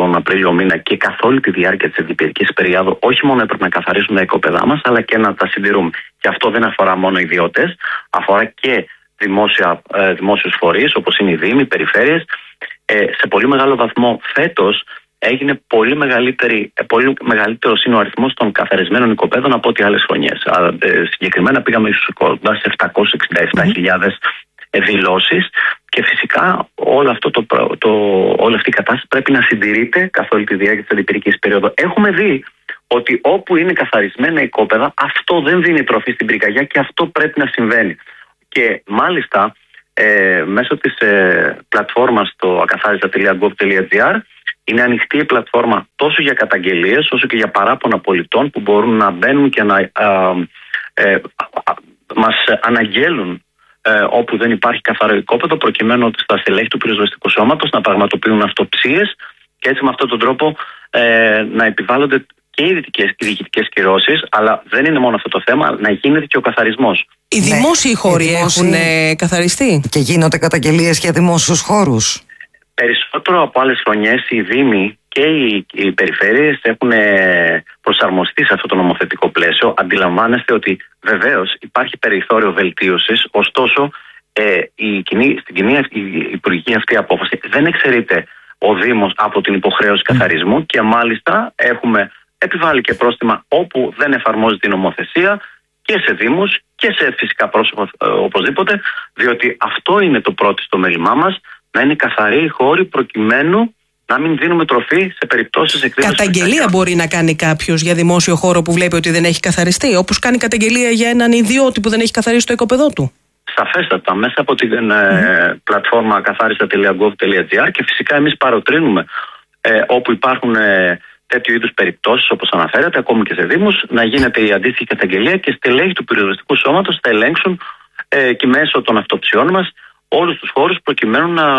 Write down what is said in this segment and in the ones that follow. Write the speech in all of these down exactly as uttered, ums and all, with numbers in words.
τον Απρίλιο μήνα και καθ' όλη τη διάρκεια της αντιπυρικής περίοδου, όχι μόνο έπρεπε να καθαρίσουμε τα οικόπεδά μας, αλλά και να τα συντηρούμε. Και αυτό δεν αφορά μόνο ιδιώτες, αφορά και δημόσια, ε, δημόσιους φορείς, όπως είναι οι δήμοι, οι περιφέρειες. Ε, σε πολύ μεγάλο βαθμό φέτος έγινε πολύ, μεγαλύτερη, πολύ μεγαλύτερος είναι ο αριθμός των καθαρισμένων οικοπαίδων από ό,τι άλλες χρονιές. Ε, συγκεκριμένα πήγαμε στους επτακόσιες εξήντα επτά χιλιάδες δηλώσεις και φυσικά όλο αυτό το, το, όλη αυτή η κατάσταση πρέπει να συντηρείται καθ' όλη τη διάρκεια της αντιπυρικής περίοδου. Έχουμε δει ότι όπου είναι καθαρισμένα οικόπεδα, αυτό δεν δίνει τροφή στην πυρκαγιά και αυτό πρέπει να συμβαίνει. Και μάλιστα ε, μέσω της ε, πλατφόρμας το ακαθάριστα τελεία γκοβ τελεία τζι άρ είναι ανοιχτή η πλατφόρμα τόσο για καταγγελίες όσο και για παράπονα πολιτών που μπορούν να μπαίνουν και να α, ε, α, μας αναγγέλουν ε, όπου δεν υπάρχει καθαρό οικόπεδο, προκειμένου ότι στα στελέχη του πυροσβεστικού σώματος να πραγματοποιούν αυτοψίες και έτσι με αυτόν τον τρόπο ε, να επιβάλλονται και οι διοικητικές κυρώσεις, αλλά δεν είναι μόνο αυτό το θέμα, να γίνεται και ο καθαρισμός. Οι δημόσιοι ναι, χώροι οι δημόσιοι... έχουν ε, καθαριστεί. Και γίνονται καταγγελίες για δημόσιους χώρους. Περισσότερο από άλλες χρονιές οι δήμοι και οι, οι περιφέρειες έχουν προσαρμοστεί σε αυτό το νομοθετικό πλαίσιο. Αντιλαμβάνεστε ότι βεβαίως υπάρχει περιθώριο βελτίωσης, ωστόσο ε, η κοινή, στην κοινή η υπουργική αυτή απόφαση δεν εξαιρείται ο Δήμος από την υποχρέωση καθαρισμού και μάλιστα έχουμε επιβάλει και πρόστιμα όπου δεν εφαρμόζεται η νομοθεσία και σε Δήμους και σε φυσικά πρόσωπα ε, οπωσδήποτε, διότι αυτό είναι το πρώτο στο μέλημά μας, να είναι καθαροί οι χώροι προκειμένου να μην δίνουμε τροφή σε περιπτώσεις εκδήλωσης. Καταγγελία μπορεί να κάνει κάποιος για δημόσιο χώρο που βλέπει ότι δεν έχει καθαριστεί, όπως κάνει καταγγελία για έναν ιδιώτη που δεν έχει καθαρίσει το οικόπεδό του. Σαφέστατα, μέσα από την ε, mm. πλατφόρμα ακαθάριστα τελεία γκοβ τελεία τζι άρ και φυσικά εμείς παροτρύνουμε ε, όπου υπάρχουν ε, τέτοιου είδους περιπτώσεις όπως αναφέρατε, ακόμη και σε Δήμους, να γίνεται η αντίστοιχη καταγγελία και στελέχη του πυροσβεστικού σώματος θα ελέγξουν ε, και μέσω των αυτοψιών μας όλους τους χώρους προκειμένου να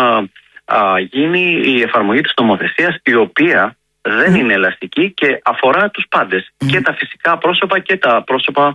α, γίνει η εφαρμογή της νομοθεσίας, η οποία δεν mm. είναι ελαστική και αφορά τους πάντες, mm. και τα φυσικά πρόσωπα και τα πρόσωπα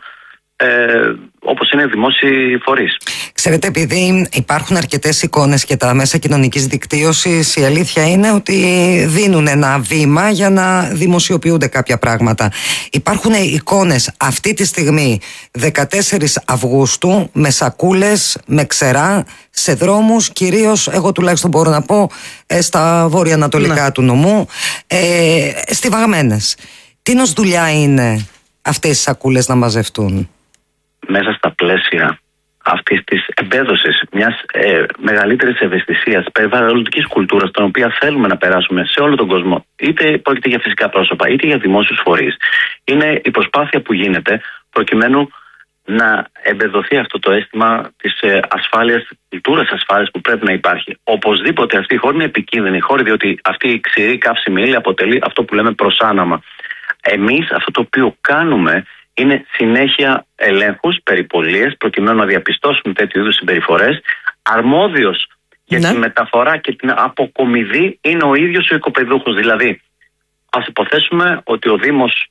ε, όπως είναι δημόσιοι φορείς. Ξέρετε, επειδή υπάρχουν αρκετές εικόνες και τα μέσα κοινωνικής δικτύωσης, η αλήθεια είναι ότι δίνουν ένα βήμα για να δημοσιοποιούνται κάποια πράγματα. Υπάρχουν εικόνες αυτή τη στιγμή, δεκατέσσερις Αυγούστου, με σακούλες, με ξερά, σε δρόμους, κυρίως, εγώ τουλάχιστον μπορώ να πω, στα βόρεια-ανατολικά του νομού, ε, στιβαγμένες. Τι νος δουλειά είναι αυτές οι σακούλες να μαζευτούν? Μέσα στα πλαίσια αυτής της εμπέδωσης μιας ε, μεγαλύτερης ευαισθησίας περιβαλλοντικής κουλτούρας, την οποία θέλουμε να περάσουμε σε όλο τον κόσμο, είτε πρόκειται για φυσικά πρόσωπα είτε για δημόσιους φορείς, είναι η προσπάθεια που γίνεται προκειμένου να εμπεδοθεί αυτό το αίσθημα της ε, ασφάλειας, της κουλτούρας ασφάλειας που πρέπει να υπάρχει. Οπωσδήποτε αυτή η χώρη είναι επικίνδυνη χώρη, διότι αυτή η ξηρή καύσιμη ύλη αποτελεί αυτό που λέμε προσάναμα. Εμείς αυτό το οποίο κάνουμε είναι συνέχεια ελέγχους, περιπολίες, προκειμένου να διαπιστώσουμε τέτοιου είδους συμπεριφορές. Αρμόδιος για ναι. τη μεταφορά και την αποκομιδή είναι ο ίδιος ο οικοπεδούχος. Δηλαδή, ας υποθέσουμε ότι ο Δήμος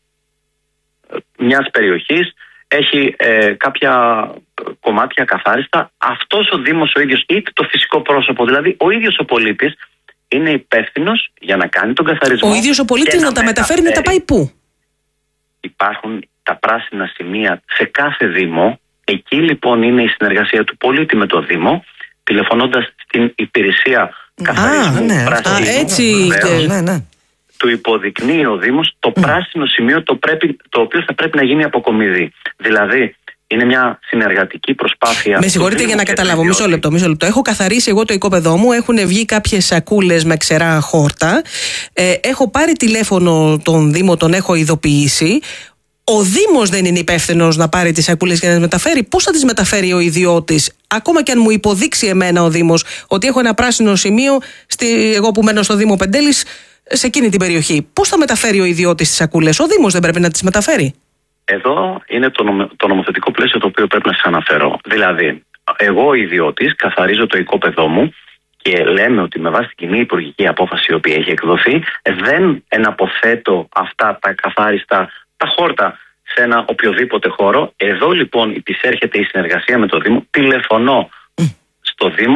μιας περιοχής έχει ε, κάποια κομμάτια καθάριστα. Αυτός ο Δήμος ο ίδιος, είτε το φυσικό πρόσωπο, δηλαδή ο ίδιος ο πολίτης, είναι υπεύθυνος για να κάνει τον καθαρισμό. Ο ίδιος ο πολίτης να, να τα μεταφέρει, να τα πάει πού? Υπάρχουν τα πράσινα σημεία σε κάθε Δήμο. Εκεί λοιπόν είναι η συνεργασία του πολίτη με το Δήμο, τηλεφωνώντας στην υπηρεσία καθαρισμού. Α, ναι. πράσινου, Α, έτσι. Βεβαίως, ναι, ναι. του υποδεικνύει ο Δήμος το mm. πράσινο σημείο το, πρέπει, το οποίο θα πρέπει να γίνει αποκομιδή. Δηλαδή είναι μια συνεργατική προσπάθεια. Με συγχωρείτε για να καταλάβω, μισό λεπτό, μισό λεπτό. Έχω καθαρίσει εγώ το οικόπεδό μου, έχουν βγει κάποιες σακούλες με ξερά χόρτα. Ε, έχω πάρει τηλέφωνο τον Δήμο, τον έχω ειδοποιήσει. Ο Δήμος δεν είναι υπεύθυνος να πάρει τις σακούλες και να τις μεταφέρει. Πώς θα τις μεταφέρει ο ιδιώτης, ακόμα και αν μου υποδείξει εμένα ο Δήμος ότι έχω ένα πράσινο σημείο, στη, εγώ που μένω στο Δήμο Πεντέλης, σε εκείνη την περιοχή? Πώς θα μεταφέρει ο ιδιώτης τις σακούλες? Ο Δήμος δεν πρέπει να τις μεταφέρει? Εδώ είναι το, νομο, το νομοθετικό πλαίσιο το οποίο πρέπει να σας αναφέρω. Δηλαδή, εγώ ο ιδιώτης καθαρίζω το οικόπεδό μου και λέμε ότι με βάση την κοινή υπουργική απόφαση η οποία έχει εκδοθεί, δεν εναποθέτω αυτά τα καθάριστα, τα χόρτα σε ένα οποιοδήποτε χώρο. Εδώ λοιπόν υπησέρχεται η συνεργασία με το Δήμο. Τηλεφωνώ στο Δήμο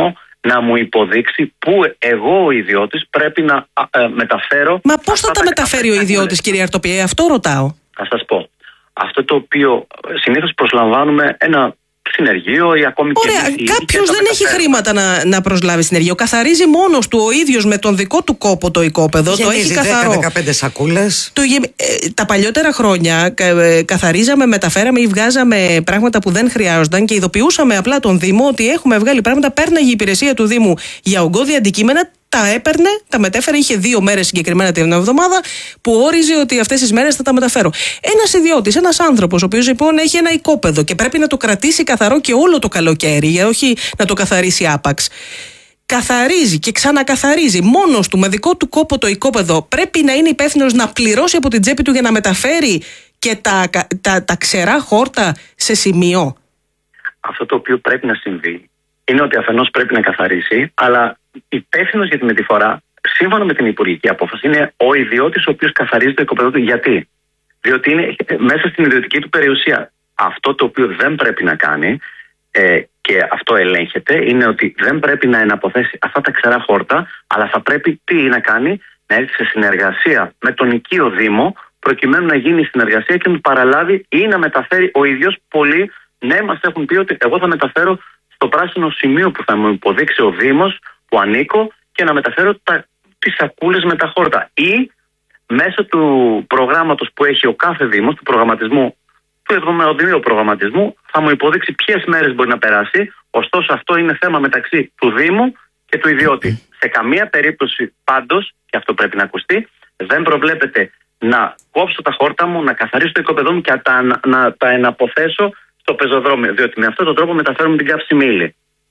να μου υποδείξει πού εγώ ο ιδιώτης πρέπει να ε, μεταφέρω. Μα πώς θα τα μεταφέρει ο ιδιώτης, κύριε Αρτοπιέ, αυτό ρωτάω. Θα σας πω. Αυτό το οποίο συνήθως προσλαμβάνουμε ένα συνεργείο ή ακόμη Ωραία, και. Ωραία, κάποιος δεν έχει χρήματα να, να προσλάβει συνεργείο. Καθαρίζει μόνος του ο ίδιος με τον δικό του κόπο το οικόπεδο. Γεμίζει το έχει καθαρό. δέκα με δεκαπέντε σακούλες. Το, ε, τα παλιότερα χρόνια ε, καθαρίζαμε, μεταφέραμε ή βγάζαμε πράγματα που δεν χρειάζονταν και ειδοποιούσαμε απλά τον Δήμο ότι έχουμε βγάλει πράγματα. Πέρναγε η υπηρεσία του Δήμου για ογκώδη αντικείμενα. Τα έπαιρνε, τα μετέφερε, είχε δύο μέρες συγκεκριμένα την εβδομάδα που όριζε ότι αυτές τις μέρες θα τα μεταφέρω. Ένας ιδιώτης, ένας άνθρωπος, ο οποίος λοιπόν έχει ένα οικόπεδο και πρέπει να το κρατήσει καθαρό και όλο το καλοκαίρι, για όχι να το καθαρίσει άπαξ. Καθαρίζει και ξανακαθαρίζει μόνος του με δικό του κόπο το οικόπεδο. Πρέπει να είναι υπεύθυνος να πληρώσει από την τσέπη του για να μεταφέρει και τα, τα, τα ξερά χόρτα σε σημείο. Αυτό το οποίο πρέπει να συμβεί είναι ότι αφενός πρέπει να καθαρίσει, αλλά υπεύθυνος για τη μεταφορά, σύμφωνα με την υπουργική απόφαση, είναι ο ιδιώτης ο οποίος καθαρίζει το οικόπεδο του. Γιατί? Διότι είναι μέσα στην ιδιωτική του περιουσία. Αυτό το οποίο δεν πρέπει να κάνει, ε, και αυτό ελέγχεται, είναι ότι δεν πρέπει να εναποθέσει αυτά τα ξερά χόρτα, αλλά θα πρέπει τι να κάνει, να έρθει σε συνεργασία με τον οικείο Δήμο, προκειμένου να γίνει η συνεργασία και να του παραλάβει ή να μεταφέρει ο ίδιος. Πολλοί, ναι, μας έχουν πει ότι εγώ θα μεταφέρω στο πράσινο σημείο που θα μου υποδείξει ο Δήμος που ανήκω και να μεταφέρω τα, τις σακούλες με τα χόρτα. Ή μέσω του προγράμματος που έχει ο κάθε Δήμος, του προγραμματισμού, του εβδομαδιαίου προγραμματισμού, θα μου υποδείξει ποιες μέρες μπορεί να περάσει. Ωστόσο, αυτό είναι θέμα μεταξύ του Δήμου και του ιδιώτη. Σε καμία περίπτωση πάντως, και αυτό πρέπει να ακουστεί, δεν προβλέπεται να κόψω τα χόρτα μου, να καθαρίσω το οικόπεδό μου και να τα, να τα εναποθέσω στο πεζοδρόμιο. Διότι με αυτόν τον τρόπο μεταφέρουμε την καύσιμη ύλη.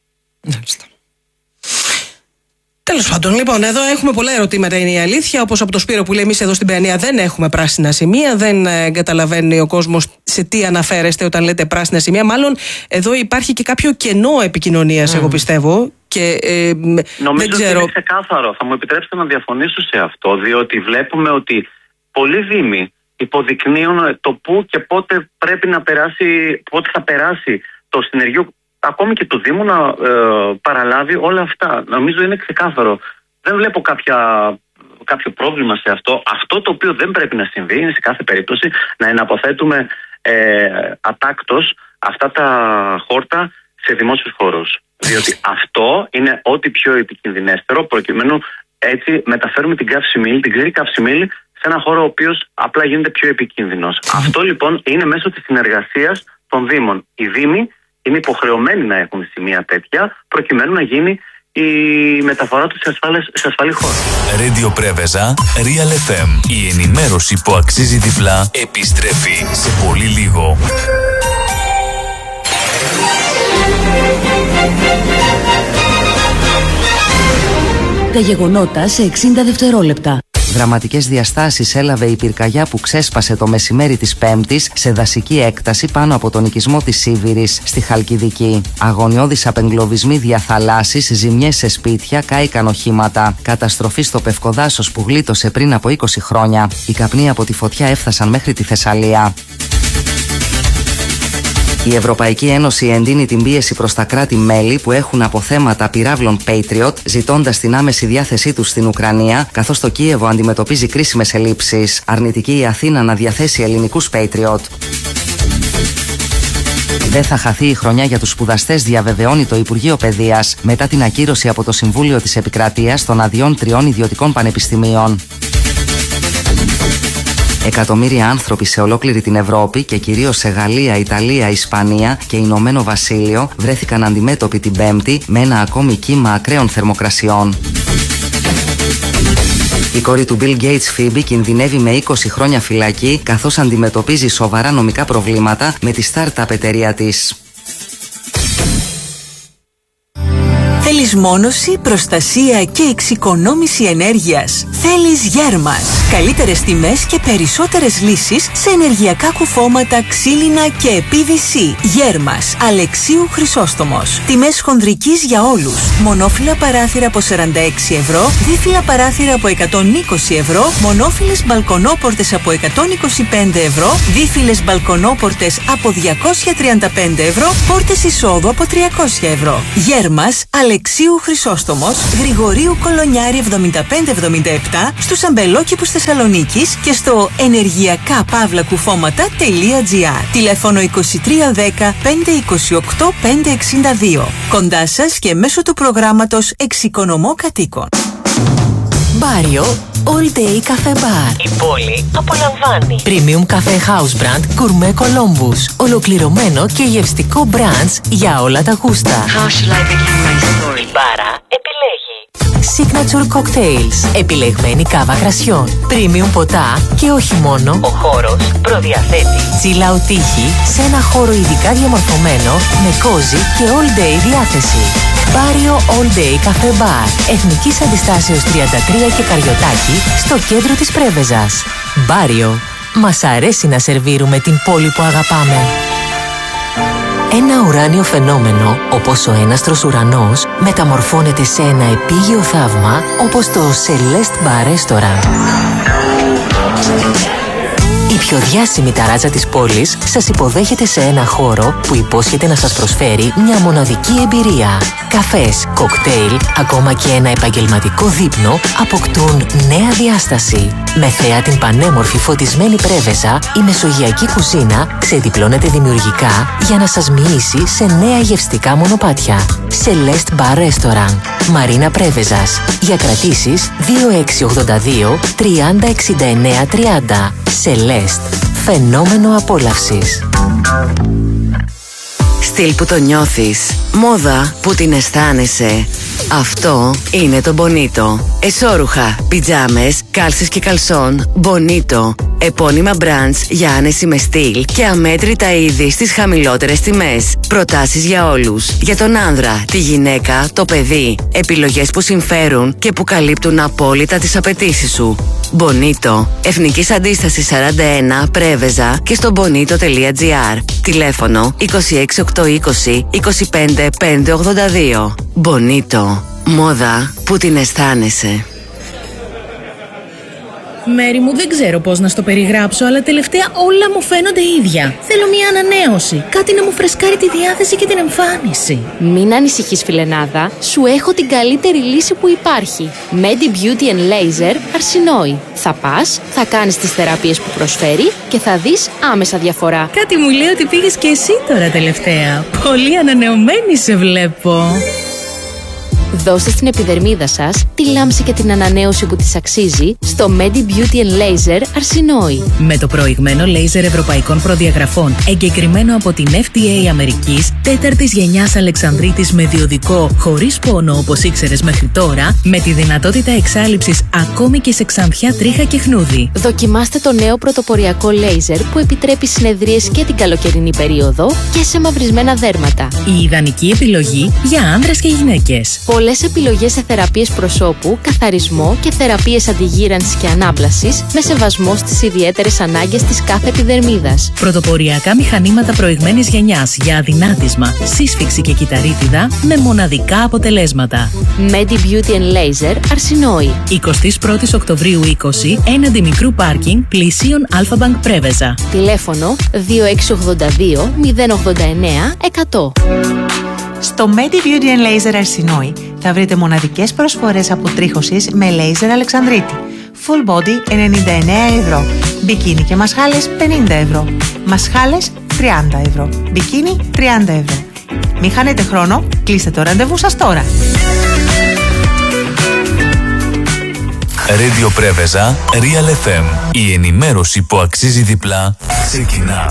Τέλος πάντων, λοιπόν, εδώ έχουμε πολλά ερωτήματα, είναι η αλήθεια. Όπως από το Σπύρο που λέει: εμείς εδώ στην Παιανία δεν έχουμε πράσινα σημεία. Δεν ε, καταλαβαίνει ο κόσμος σε τι αναφέρεστε όταν λέτε πράσινα σημεία. Μάλλον εδώ υπάρχει και κάποιο κενό επικοινωνίας, mm. εγώ πιστεύω. Και, ε, Νομίζω δεν ξέρω... ότι είναι ξεκάθαρο. Θα μου επιτρέψετε να διαφωνήσω σε αυτό, διότι βλέπουμε ότι πολλοί δήμοι υποδεικνύουν το πού και πότε πρέπει να περάσει, πότε θα περάσει το συνεργείο, ακόμη και του Δήμου, να ε, παραλάβει όλα αυτά. Νομίζω είναι ξεκάθαρο. Δεν βλέπω κάποια, κάποιο πρόβλημα σε αυτό. Αυτό το οποίο δεν πρέπει να συμβεί είναι σε κάθε περίπτωση να εναποθέτουμε ε, ατάκτως αυτά τα χόρτα σε δημόσιους χώρους. Διότι αυτό είναι ό,τι πιο επικινδυνέστερο, προκειμένου έτσι μεταφέρουμε την καύσιμη ύλη, την ξηρή καύσιμη ύλη, σε ένα χώρο ο οποίος απλά γίνεται πιο επικίνδυνος. Αυτό λοιπόν είναι μέσω της συνεργασίας των Δήμων. Οι Δήμοι είναι υποχρεωμένοι να έχουν σημεία τέτοια, προκειμένου να γίνει η μεταφορά τους σε, ασφάλες, σε ασφαλή χώρο. Radio Πρέβεζα, Real εφ εμ. Η ενημέρωση που αξίζει διπλά επιστρέφει σε πολύ λίγο. Τα γεγονότα σε εξήντα δευτερόλεπτα. Δραματικές διαστάσεις έλαβε η πυρκαγιά που ξέσπασε το μεσημέρι της Πέμπτης σε δασική έκταση πάνω από τον οικισμό της Σίβηρης στη Χαλκιδική. Αγωνιώδεις απεγκλωβισμοί διαθαλάσσης, ζημιές σε σπίτια, κάηκαν οχήματα. Καταστροφή στο Πευκοδάσος που γλίτωσε πριν από είκοσι χρόνια. Οι καπνοί από τη φωτιά έφτασαν μέχρι τη Θεσσαλία. Η Ευρωπαϊκή Ένωση εντείνει την πίεση προς τα κράτη-μέλη που έχουν αποθέματα πυράβλων Patriot, ζητώντας την άμεση διάθεσή τους στην Ουκρανία, καθώς το Κίεβο αντιμετωπίζει κρίσιμες ελλείψεις. Αρνητική η Αθήνα να διαθέσει ελληνικούς Patriot. Δεν θα χαθεί η χρονιά για τους σπουδαστές, διαβεβαιώνει το Υπουργείο Παιδείας, μετά την ακύρωση από το Συμβούλιο της Επικρατείας των αδειών τριών ιδιωτικών πανεπιστημίων. Εκατομμύρια άνθρωποι σε ολόκληρη την Ευρώπη και κυρίως σε Γαλλία, Ιταλία, Ισπανία και Ηνωμένο Βασίλειο βρέθηκαν αντιμέτωποι την Πέμπτη με ένα ακόμη κύμα ακραίων θερμοκρασιών. Η κόρη του Bill Gates, Phoebe, κινδυνεύει με είκοσι χρόνια φυλακή καθώς αντιμετωπίζει σοβαρά νομικά προβλήματα με τη startup εταιρεία της. Θέλεις μόνωση, προστασία και εξοικονόμηση ενέργειας? Θέλεις Γέρμας. Καλύτερες τιμές και περισσότερες λύσεις σε ενεργειακά κουφώματα, ξύλινα και πι βι σι. Γέρμας. Αλεξίου Χρυσόστομος. Τιμές χονδρικής για όλους. Μονόφυλλα παράθυρα από σαράντα έξι ευρώ, δίφυλλα παράθυρα από εκατόν είκοσι ευρώ, μονόφυλλες μπαλκονόπορτες από εκατόν είκοσι πέντε ευρώ, δίφυλλες μπαλκονόπορτες από διακόσια τριάντα πέντε ευρώ, πόρτες εισόδου από τριακόσια ευρώ. Γέρμας. Αλεξίου Ανοιξίου Χρυσόστομος, Γρηγορίου Κολονιάρη εβδομήντα πέντε εβδομήντα επτά, στους αμπελόκηπους Θεσσαλονίκης και στο ενεργειακά παύλα κουφώματα τελεία τζι άρ. Τηλέφωνο είκοσι τρία δέκα πέντε είκοσι οκτώ πέντε εξήντα δύο. Κοντά σας και μέσω του προγράμματος Εξοικονομώ Κατοίκων. Μπάριο All Day Cafe Bar. Η πόλη απολαμβάνει. Premium Cafe House Brand Gourmet Columbus. Ολοκληρωμένο και γευστικό branch για όλα τα γούστα. How shall I begin my story? Η μπάρα επιλέγει. Signature Cocktails. Επιλεγμένη κάβα κρασιών. Premium ποτά και όχι μόνο. Ο χώρος προδιαθέτει Chill out τύχη σε ένα χώρο ειδικά διαμορφωμένο με cozy και all day διάθεση. Μπάριο All Day Cafe Bar. Εθνικής Αντιστάσεως τριάντα τρία και Καριωτάκη στο κέντρο της Πρέβεζας. Μπάριο. Μας αρέσει να σερβίρουμε την πόλη που αγαπάμε. Ένα ουράνιο φαινόμενο, όπως ο έναστρος ουρανός, μεταμορφώνεται σε ένα επίγειο θαύμα, όπως το Celeste Bar Restaurant. Η πιο διάσημη ταράτσα της πόλης σας υποδέχεται σε ένα χώρο που υπόσχεται να σας προσφέρει μια μοναδική εμπειρία. Καφές, κοκτέιλ, ακόμα και ένα επαγγελματικό δείπνο αποκτούν νέα διάσταση. Με θέα την πανέμορφη φωτισμένη Πρέβεζα, η μεσογειακή κουζίνα ξεδιπλώνεται δημιουργικά για να σας μοιήσει σε νέα γευστικά μονοπάτια. Celeste Bar Restaurant, Μαρίνα Πρέβεζας. Για κρατήσεις δύο έξι ογδόντα δύο τριάντα εξήντα εννέα τριάντα. Celeste. Φαινόμενο απόλαυσης. Στυλ που το νιώθεις. Μόδα που την αισθάνεσαι. Αυτό είναι το Bonito. Εσώρουχα, πιτζάμες, κάλσες και καλσόν. Bonito. Επώνυμα brands για άνεση με στυλ και αμέτρητα είδη στις χαμηλότερες τιμές. Προτάσεις για όλους. Για τον άνδρα, τη γυναίκα, το παιδί. Επιλογές που συμφέρουν και που καλύπτουν απόλυτα τις απαιτήσεις σου. Bonito. Εθνικής Αντίστασης σαράντα ένα, Πρέβεζα και στο bonito τελεία τζι άρ. Τηλέφωνο είκοσι έξι οκτακόσια είκοσι είκοσι πέντε πεντακόσια ογδόντα δύο. Bonito. Μόδα που την αισθάνεσαι. Μέρη μου, δεν ξέρω πώς να στο περιγράψω, αλλά τελευταία όλα μου φαίνονται ίδια. Θέλω μια ανανέωση. Κάτι να μου φρεσκάρει τη διάθεση και την εμφάνιση. Μην ανησυχείς, φιλενάδα. Σου έχω την καλύτερη λύση που υπάρχει. Medi Beauty and Laser Αρσινόη. Θα πας, θα κάνεις τις θεραπείες που προσφέρει και θα δεις άμεσα διαφορά. Κάτι μου λέει ότι πήγες και εσύ τώρα τελευταία. Πολύ ανανεωμένη σε βλέπω. Δώστε στην επιδερμίδα σας τη λάμψη και την ανανέωση που της αξίζει στο Medi Beauty and Laser Αρσινόη. Με το προηγμένο λέιζερ ευρωπαϊκών προδιαγραφών, εγκεκριμένο από την εφ ντι έι Αμερικής, τέταρτης γενιάς Αλεξανδρίτης με διοδικό, χωρίς πόνο όπως ήξερες μέχρι τώρα, με τη δυνατότητα εξάλειψης ακόμη και σε ξανθιά, τρίχα και χνούδι. Δοκιμάστε το νέο πρωτοποριακό λέιζερ που επιτρέπει συνεδρίες και την καλοκαιρινή περίοδο και σε μαυρισμένα δέρματα. Η ιδανική επιλογή για άνδρες και γυναίκες. Πολλές επιλογές σε θεραπείες προσώπου, καθαρισμό και θεραπείες αντιγύρανσης και ανάπλασης με σεβασμό στις ιδιαίτερες ανάγκες της κάθε επιδερμίδας. Πρωτοποριακά μηχανήματα προηγμένης γενιάς για αδυνάτισμα, σύσφυξη και κυταρίτιδα με μοναδικά αποτελέσματα. Medi Beauty and Laser Αρσινόη. εικοστή πρώτη Οκτωβρίου είκοσι, έναντι μικρού πάρκινγκ, πλησίον Alpha Bank Πρέβεζα. Τηλέφωνο δύο έξι ογδόντα δύο μηδέν ογδόντα εννέα εκατό. Στο Medi Beauty and Laser Αρσινόη θα βρείτε μοναδικές προσφορές αποτρίχωσης με λέιζερ Αλεξανδρίτη. Full body ενενήντα εννέα ευρώ. Μπικίνι και μασχάλες πενήντα ευρώ. Μασχάλες τριάντα ευρώ. Μπικίνι τριάντα ευρώ. Μην χάνετε χρόνο, κλείστε το ραντεβού σας τώρα. Radio Πρέβεζα, Real εφ εμ. Η ενημέρωση που αξίζει διπλά ξεκινά.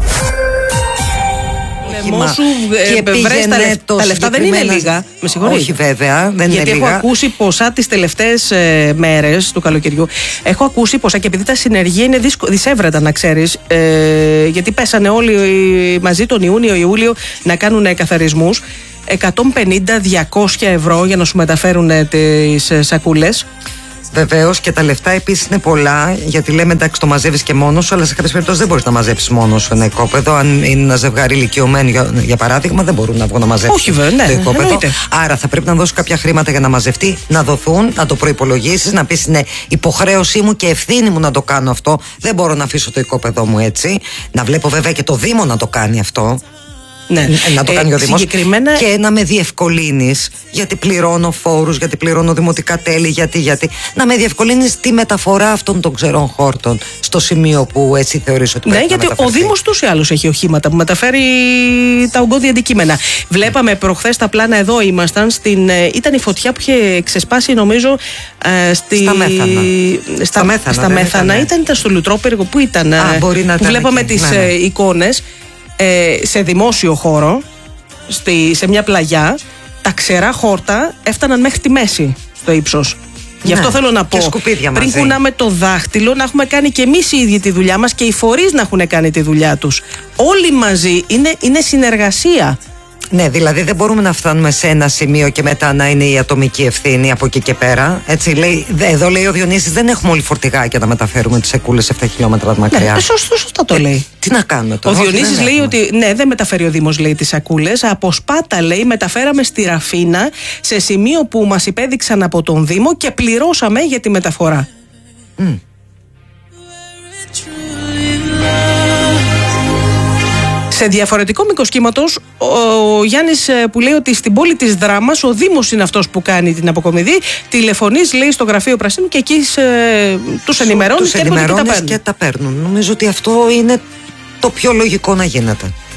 Σου, και πήγαινε τα, λεφ... τα λεφτά δεν είναι λίγα. Με συγχωρείτε. Όχι, βέβαια, δεν Γιατί είναι έχω λίγα. ακούσει ποσά τις τελευταίες ε, μέρες του καλοκαιριού. Έχω ακούσει ποσά και επειδή τα συνεργεία είναι δυσκο... δυσέβρετα, να ξέρεις. Ε, γιατί πέσανε όλοι μαζί τον Ιούνιο-Ιούλιο να κάνουν καθαρισμούς. εκατόν πενήντα με διακόσια ευρώ για να σου μεταφέρουν τις σακούλες. Βεβαίως και τα λεφτά επίσης είναι πολλά, γιατί λέμε εντάξει το μαζεύεις και μόνος σου, αλλά σε κάποιες περιπτώσεις δεν μπορείς να μαζέψεις μόνος σου ένα οικόπεδο. Αν είναι ένα ζευγάρι ηλικιωμένο, για, για παράδειγμα, δεν μπορούν να βγουν να μαζέψουν. Όχι, βέβαια, ναι, το οικόπεδο. εννοείται. Άρα θα πρέπει να δώσεις κάποια χρήματα για να μαζευτεί, να δοθούν, να το προϋπολογίσεις, να πεις είναι υποχρέωσή μου και ευθύνη μου να το κάνω αυτό. Δεν μπορώ να αφήσω το οικόπεδο μου έτσι. Να βλέπω βέβαια και το Δήμο να το κάνει αυτό. Ναι. Να το κάνει ε, ο Δήμος. Συγκεκριμένα... Και να με διευκολύνεις, γιατί πληρώνω φόρους, γιατί πληρώνω δημοτικά τέλη, γιατί, γιατί. Να με διευκολύνεις τη μεταφορά αυτών των ξερών χόρτων στο σημείο που έτσι θεωρείς ότι ναι, πρέπει να γιατί μεταφερθεί. ο Δήμος τους ή άλλους έχει οχήματα που μεταφέρει τα ογκώδια αντικείμενα. Βλέπαμε προχθές τα πλάνα, εδώ ήμασταν, στην, ήταν η φωτιά που είχε ξεσπάσει νομίζω ε, στη... στα Μέθανα. Στα, στα Μέθανα, στα Μέθανα. Ήταν, ήταν, ήταν στο Λουτρόπυργο, που ήταν, Α, μπορεί να που ήταν βλέπαμε εκεί. τις ναι, ναι. εικόνες ε, σε δημόσιο χώρο, στη, σε μια πλαγιά, τα ξερά χόρτα έφταναν μέχρι τη μέση στο ύψος. Γι' αυτό ναι, θέλω να πω, πριν μαζί. κουνάμε το δάχτυλο, να έχουμε κάνει και εμείς οι ίδιοι τη δουλειά μας και οι φορείς να έχουν κάνει τη δουλειά τους. Όλοι μαζί, είναι, είναι συνεργασία. Ναι, δηλαδή δεν μπορούμε να φτάνουμε σε ένα σημείο και μετά να είναι η ατομική ευθύνη από εκεί και πέρα. Έτσι, λέει, εδώ λέει ο Διονύσης, δεν έχουμε όλοι φορτηγάκια να μεταφέρουμε τις σεκούλες επτά χιλιόμετρα μακριά. Ναι, σωστό, σωστά το ε, λέει. Τι να κάνουμε τώρα. Ο Διονύσης λέει ότι ναι, δεν μεταφέρει ο Δήμος, λέει, τις σακούλες. Από Σπάτα, λέει, μεταφέραμε στη Ραφίνα, σε σημείο που μας υπέδειξαν από τον Δήμο και πληρώσαμε για τη μεταφορά. Mm. Σε διαφορετικό μήκος κύματος, ο Γιάννης που λέει ότι στην πόλη της Δράμας ο Δήμος είναι αυτός που κάνει την αποκομιδή. Τηλεφωνείς, λέει, στο γραφείο Πρασίνου και εκεί σε, τους ενημερώνει τους και έρχονται και τα παίρνουν. και τα παίρνουν. Νομίζω ότι αυτό είναι το πιο λογικό να γίνεται.